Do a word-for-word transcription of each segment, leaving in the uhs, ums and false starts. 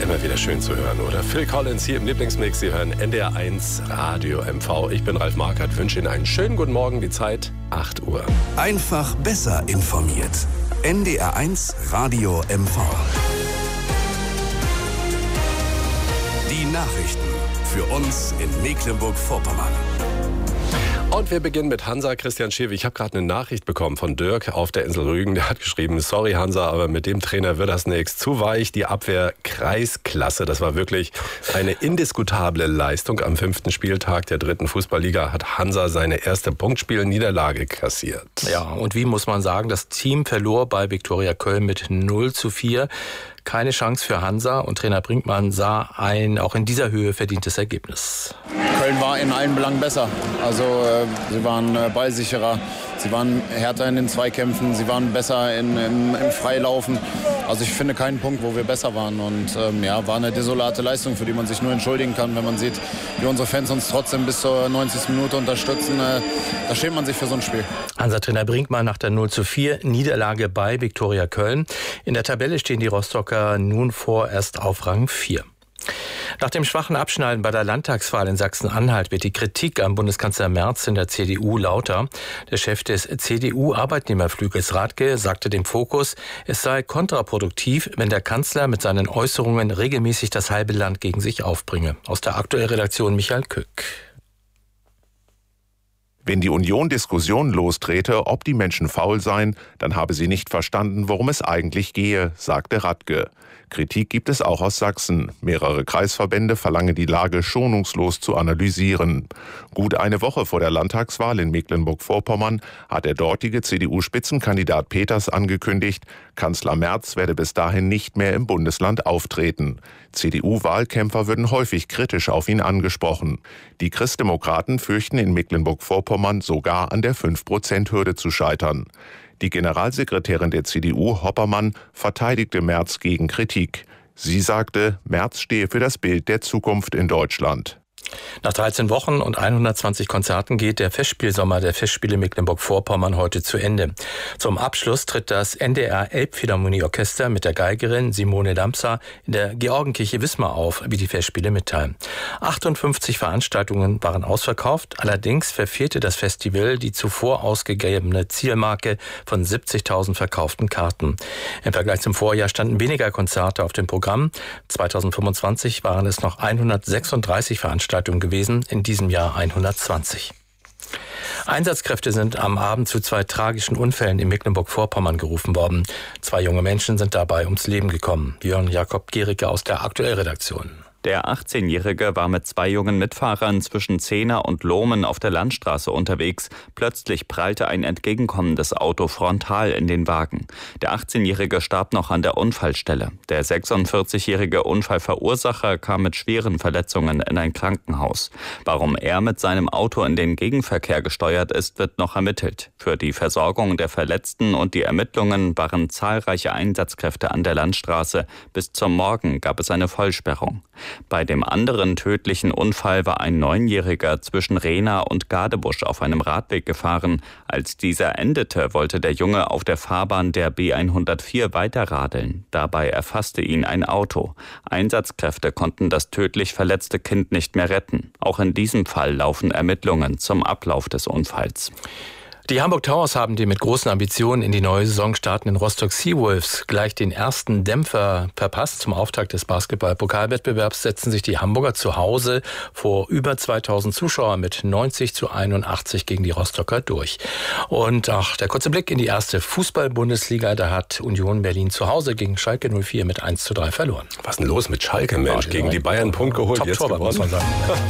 Immer wieder schön zu hören, oder? Phil Collins hier im Lieblingsmix. Sie hören N D R eins Radio M V. Ich bin Ralf Markert, wünsche Ihnen einen schönen guten Morgen. Die Zeit acht Uhr. Einfach besser informiert. N D R eins Radio M V. Die Nachrichten für uns in Mecklenburg-Vorpommern. Und wir beginnen mit Hansa. Christian Schewe, ich habe gerade eine Nachricht bekommen von Dirk auf der Insel Rügen. Der hat geschrieben, sorry Hansa, aber mit dem Trainer wird das nichts. Zu weich, die Abwehr Kreisklasse. Das war wirklich eine indiskutable Leistung. Am fünften Spieltag der dritten Fußballliga hat Hansa seine erste Punktspiel-Niederlage kassiert. Ja, und wie muss man sagen, das Team verlor bei Viktoria Köln mit null zu vier. Keine Chance für Hansa und Trainer Brinkmann sah ein auch in dieser Höhe verdientes Ergebnis. Köln war in allen Belangen besser. Also äh, sie waren äh, ballsicherer, sie waren härter in den Zweikämpfen, sie waren besser in, im, im Freilaufen. Also ich finde keinen Punkt, wo wir besser waren. Und ähm, ja, war eine desolate Leistung, für die man sich nur entschuldigen kann, wenn man sieht, wie unsere Fans uns trotzdem bis zur neunzigsten Minute unterstützen. Äh, da schämt man sich für so ein Spiel. Hansa-Trainer Brinkmann nach der null zu vier Niederlage bei Viktoria Köln. In der Tabelle stehen die Rostocker nun vorerst auf Rang vier. Nach dem schwachen Abschneiden bei der Landtagswahl in Sachsen-Anhalt wird die Kritik am Bundeskanzler Merz in der C D U lauter. Der Chef des C D U-Arbeitnehmerflügels Radke sagte dem Fokus, es sei kontraproduktiv, wenn der Kanzler mit seinen Äußerungen regelmäßig das halbe Land gegen sich aufbringe. Aus der Aktuellredaktion Michael Kück. Wenn die Union Diskussionen lostrete, ob die Menschen faul seien, dann habe sie nicht verstanden, worum es eigentlich gehe, sagte Radke. Kritik gibt es auch aus Sachsen. Mehrere Kreisverbände verlangen, die Lage schonungslos zu analysieren. Gut eine Woche vor der Landtagswahl in Mecklenburg-Vorpommern hat der dortige C D U-Spitzenkandidat Peters angekündigt, Kanzler Merz werde bis dahin nicht mehr im Bundesland auftreten. C D U-Wahlkämpfer würden häufig kritisch auf ihn angesprochen. Die Christdemokraten fürchten in Mecklenburg-Vorpommern sogar an der fünf Prozent Hürde zu scheitern. Die Generalsekretärin der C D U, Hoppermann, verteidigte Merz gegen Kritik. Sie sagte, Merz stehe für das Bild der Zukunft in Deutschland. Nach dreizehn Wochen und hundertzwanzig Konzerten geht der Festspielsommer der Festspiele Mecklenburg-Vorpommern heute zu Ende. Zum Abschluss tritt das N D R Elbphilharmonieorchester mit der Geigerin Simone Damser in der Georgenkirche Wismar auf, wie die Festspiele mitteilen. achtundfünfzig Veranstaltungen waren ausverkauft, allerdings verfehlte das Festival die zuvor ausgegebene Zielmarke von siebzigtausend verkauften Karten. Im Vergleich zum Vorjahr standen weniger Konzerte auf dem Programm. zweitausendfünfundzwanzig waren es noch hundertsechsunddreißig Veranstaltungen gewesen, in diesem Jahr hundertzwanzig. Einsatzkräfte sind am Abend zu zwei tragischen Unfällen in Mecklenburg-Vorpommern gerufen worden. Zwei junge Menschen sind dabei ums Leben gekommen. Björn Jakob Gericke aus der Aktuellredaktion. Der achtzehnjährige war mit zwei jungen Mitfahrern zwischen Zehner und Lohmen auf der Landstraße unterwegs. Plötzlich prallte ein entgegenkommendes Auto frontal in den Wagen. Der achtzehnjährige starb noch an der Unfallstelle. Der sechsundvierzigjährige Unfallverursacher kam mit schweren Verletzungen in ein Krankenhaus. Warum er mit seinem Auto in den Gegenverkehr gesteuert ist, wird noch ermittelt. Für die Versorgung der Verletzten und die Ermittlungen waren zahlreiche Einsatzkräfte an der Landstraße. Bis zum Morgen gab es eine Vollsperrung. Bei dem anderen tödlichen Unfall war ein Neunjähriger zwischen Rehna und Gadebusch auf einem Radweg gefahren. Als dieser endete, wollte der Junge auf der Fahrbahn der B hundertvier weiterradeln. Dabei erfasste ihn ein Auto. Einsatzkräfte konnten das tödlich verletzte Kind nicht mehr retten. Auch in diesem Fall laufen Ermittlungen zum Ablauf des Unfalls. Die Hamburg Towers haben die mit großen Ambitionen in die neue Saison startenden Rostock Seawolves gleich den ersten Dämpfer verpasst. Zum Auftakt des Basketball-Pokalwettbewerbs setzen sich die Hamburger zu Hause vor über zweitausend Zuschauern mit neunzig zu einundachtzig gegen die Rostocker durch. Und ach, der kurze Blick in die erste Fußball-Bundesliga. Da hat Union Berlin zu Hause gegen Schalke null vier mit eins zu drei verloren. Was ist denn los mit Schalke, Mensch? Ja, gegen die Bayern Punkt geholt, jetzt gewonnen. Muss man sagen.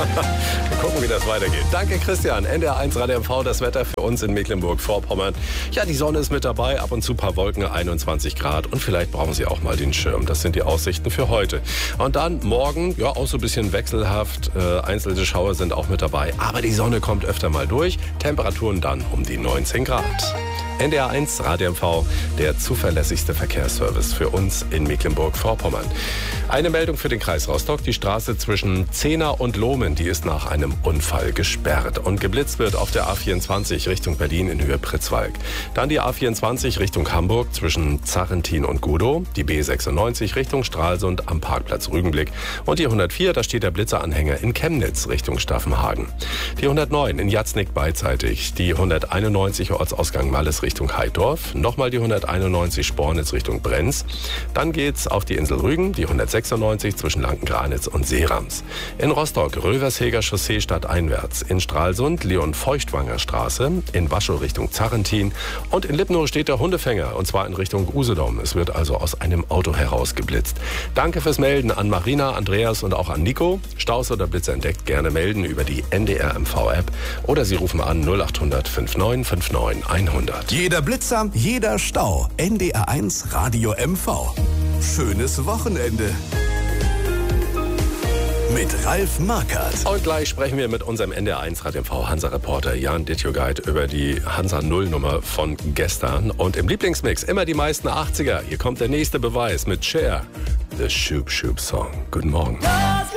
Wir gucken, wie das weitergeht. Danke, Christian. N D R eins Radio M V, das Wetter für uns in Mecklenburg-Vorpommern. Ja, die Sonne ist mit dabei, ab und zu ein paar Wolken, einundzwanzig Grad. Und vielleicht brauchen Sie auch mal den Schirm. Das sind die Aussichten für heute. Und dann morgen, ja, auch so ein bisschen wechselhaft. Äh, einzelne Schauer sind auch mit dabei. Aber die Sonne kommt öfter mal durch. Temperaturen dann um die neunzehn Grad. N D R eins Radio M V, der zuverlässigste Verkehrsservice für uns in Mecklenburg-Vorpommern. Eine Meldung für den Kreis Rostock. Die Straße zwischen Zehner und Lohmen, die ist nach einem Unfall gesperrt. Und geblitzt wird auf der A vierundzwanzig Richtung Berlin. Wien in Höhe Pritzwalk. Dann die A vierundzwanzig Richtung Hamburg zwischen Zarrentin und Gudow. Die B sechsundneunzig Richtung Stralsund am Parkplatz Rügenblick. Und die hundertvier, da steht der Blitzeranhänger in Chemnitz Richtung Staffenhagen. Die hundertneun in Jatznick beidseitig. Die hunderteinundneunzig Ortsausgang Malles Richtung Heidorf. Nochmal die hunderteinundneunzig Spornitz Richtung Brenz. Dann geht's auf die Insel Rügen, die hundertsechsundneunzig zwischen Lankengranitz und Seerams. In Rostock Röversheger Chaussee stadteinwärts. In Stralsund Leon-Feuchtwanger Straße. In Waschow Richtung Zarrentin. Und in Lipnow steht der Hundefänger, und zwar in Richtung Usedom. Es wird also aus einem Auto herausgeblitzt. Danke fürs Melden an Marina, Andreas und auch an Nico. Staus oder Blitze entdeckt, gerne melden über die N D R M V-App oder Sie rufen an null acht hundert neunundfünfzig neunundfünfzig hundert. Jeder Blitzer, jeder Stau. N D R eins Radio M V. Schönes Wochenende. Mit Ralf Markert. Und gleich sprechen wir mit unserem N D R eins Radio M V Hansa-Reporter Jan Ditjogait über die Hansa-Nullnummer von gestern. Und im Lieblingsmix immer die meisten achtziger. Hier kommt der nächste Beweis mit Cher. The Shoop Shoop Song. Guten Morgen.